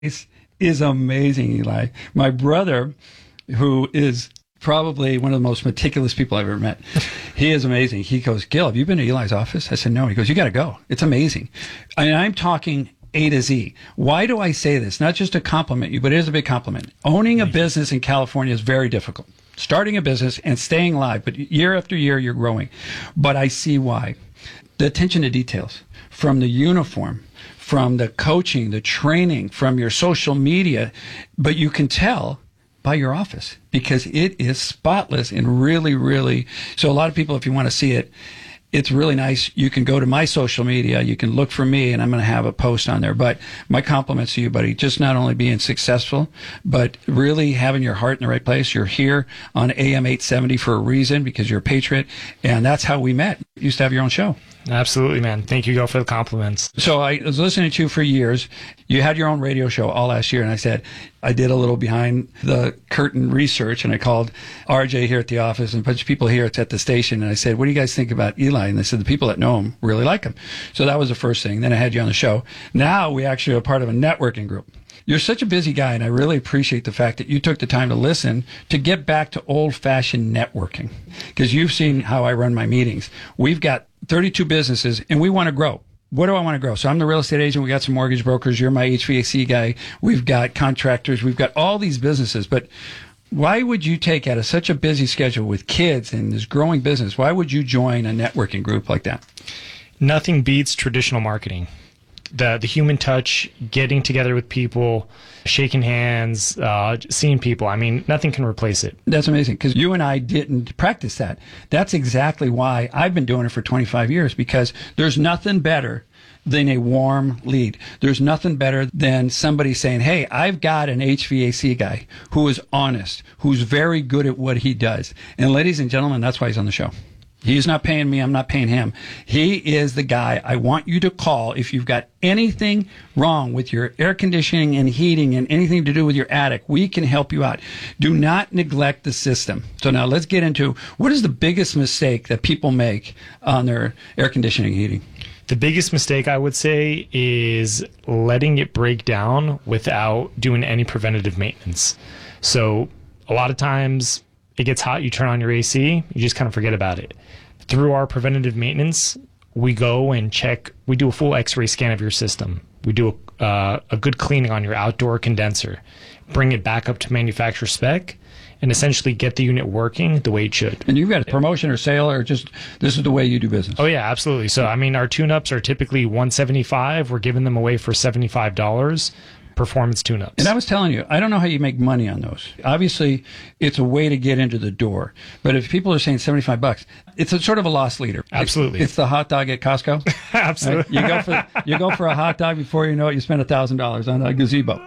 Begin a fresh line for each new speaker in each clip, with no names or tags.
is amazing, Eli. My brother, who is probably one of the most meticulous people I've ever met, he is amazing. He goes, Gil, have you been to Eli's office? I said, no. He goes, you got to go. It's amazing. And I'm talking A to Z. Why do I say this? Not just to compliment you, but it is a big compliment. Owning a business in California is very difficult. Starting a business and staying live, but year after year, you're growing. But I see why. The attention to details, from the uniform, from the coaching, the training, from your social media, but you can tell by your office because it is spotless and really, really. So a lot of people, if you want to see it, it's really nice. You can go to my social media. You can look for me, and I'm going to have a post on there. But my compliments to you, buddy. Just not only being successful, but really having your heart in the right place. You're here on AM 870 for a reason because you're a patriot, and that's how we met. You used to have your own show.
Absolutely, man. Thank you, Gil, for the compliments.
So I was listening to you for years. You had your own radio show all last year, and I said, I did a little behind the curtain research, and I called RJ here at the office and a bunch of people here at the station, and I said, what do you guys think about Eli? And they said, the people that know him really like him. So that was the first thing. Then I had you on the show. Now we actually are part of a networking group. You're such a busy guy, and I really appreciate the fact that you took the time to listen to get back to old-fashioned networking, because you've seen how I run my meetings. We've got 32 businesses, and we want to grow. What do I want to grow? So I'm the real estate agent. We got some mortgage brokers. You're my HVAC guy. We've got contractors. We've got all these businesses. But why would you take out of such a busy schedule with kids and this growing business? Why would you join a networking group like that?
Nothing beats traditional marketing. The human touch, getting together with people, shaking hands, seeing people. I mean, nothing can replace it.
That's amazing, because you and I didn't practice that. That's exactly why I've been doing it for 25 years, because there's nothing better than a warm lead. There's nothing better than somebody saying, hey, I've got an HVAC guy who is honest, who's very good at what he does. And ladies and gentlemen, that's why he's on the show. He's not paying me. I'm not paying him. He is the guy I want you to call if you've got anything wrong with your air conditioning and heating and anything to do with your attic. We can help you out. Do not neglect the system. So now let's get into what is the biggest mistake that people make on their air conditioning and heating?
The biggest mistake, I would say, is letting it break down without doing any preventative maintenance. So a lot of times it gets hot, you turn on your AC, you just kind of forget about it. Through our preventative maintenance, we go and check, we do a full x-ray scan of your system. We do a good cleaning on your outdoor condenser, bring it back up to manufacturer spec, and essentially get the unit working the way it should.
And you've got a promotion or sale, or just this is the way you do business?
Oh, yeah, absolutely. So, I mean, our tune-ups are typically $175. We're giving them away for $75. Performance tune-ups. And
I was telling you, I don't know how you make money on those. Obviously, it's a way to get into the door. But if people are saying $75, it's a sort of a loss leader.
Absolutely.
It's the hot dog at Costco.
Absolutely.
Right? You go for a hot dog, before you know it, you spend $1,000 on a gazebo.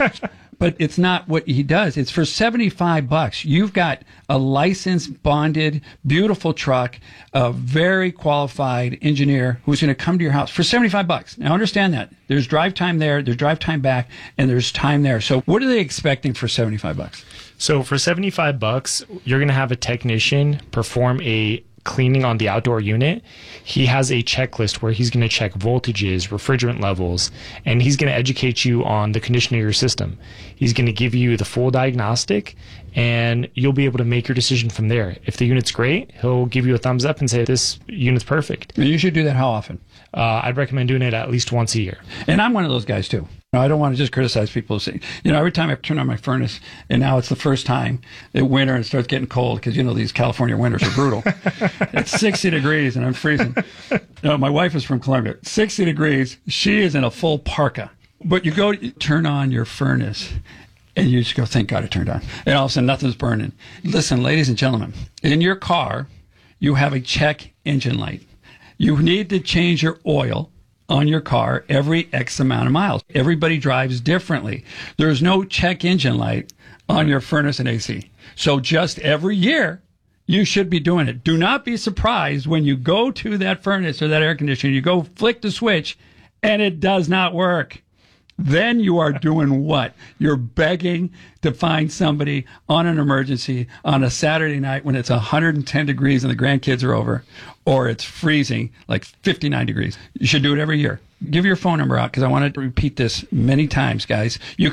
But it's not what he does. It's for $75. You've got a licensed, bonded, beautiful truck, a very qualified engineer who's going to come to your house for $75. Now, understand that. There's drive time there, there's drive time back, and there's time there. So what are they expecting for $75?
So for $75, you're going to have a technician perform a cleaning on the outdoor unit. He has a checklist where he's going to check voltages, refrigerant levels, and he's going to educate you on the condition of your system. He's going to give you the full diagnostic, and you'll be able to make your decision from there. If the unit's great, he'll give you a thumbs up and say, this unit's perfect.
And you should do that how often?
I'd recommend doing it at least once a year.
And I'm one of those guys, too. I don't want to just criticize people saying, every time I turn on my furnace, and now it's the first time in winter and it starts getting cold because, these California winters are brutal. It's 60 degrees and I'm freezing. My wife is from Columbia. 60 degrees. She is in a full parka. But you turn on your furnace and you just go, thank God it turned on. And all of a sudden nothing's burning. Listen, ladies and gentlemen, in your car, you have a check engine light. You need to change your oil on your car every X amount of miles. Everybody drives differently. There's no check engine light on your furnace and AC. So just every year, you should be doing it. Do not be surprised when you go to that furnace or that air conditioner, you go flick the switch, and it does not work. Then you are doing what? You're begging to find somebody on an emergency on a Saturday night when it's 110 degrees and the grandkids are over, or it's freezing like 59 degrees. You should do it every year. give your phone number out because I wanted to repeat this many times, guys. You